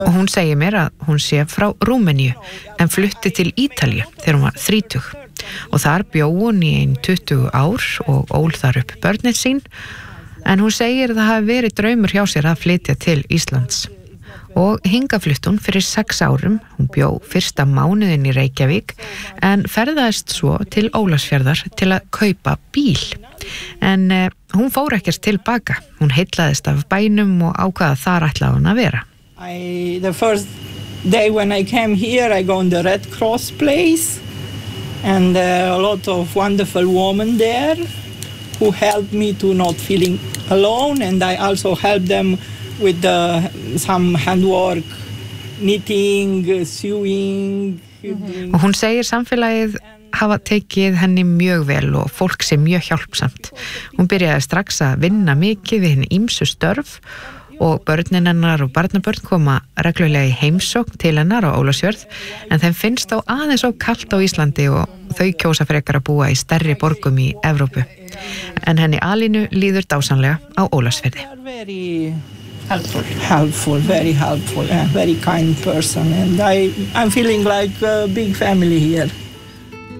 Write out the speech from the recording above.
Og hún segir mér að hún sé frá Rúmeníu en flutti til Ítalíu þegar hún var 30 og þar bjó hún í 20 ár og ól þar upp börnin sín en hún segir að það hafi verið draumur hjá sér að flytja til Íslands. Og hingað flutti hún fyrir 6 árum, hún bjó fyrsta mánuðin í Reykjavík en ferðaðist svo til Ólafsfjarðar til að kaupa bíl. En hún fór ekkert tilbaka, hún heillaðist af bænum og ákvaða þar ætlaði hún að vera. The first day when I came here, I go on the Red Cross place and a lot of wonderful women there who helped me to not feeling alone and I also helped them with some handwork, knitting, sewing. Og hún segir samfélagið hafa tekið henni mjög vel og fólk sé mjög hjálpsamt. Hún byrjaði strax að vinna mikið við henni ýmsu störf og börnin hennar og barnabörn koma reglulega í heimsókn til hennar á Ólafsfjörð en þeim finnst á aðeins of kalt á Íslandi og þau kjósa frekar að búa í stærri borgum í Evrópu. En henni Alínu líður dásamlega á Ólafsfirði. Very helpful, very kind person and I'm feeling like a big family here.